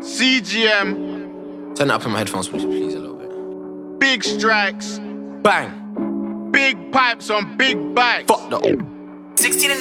CGM, Turn it up in my headphones, please, a little bit. big strikes, Bang. big pipes on big bikes. Fuck the old. 16 in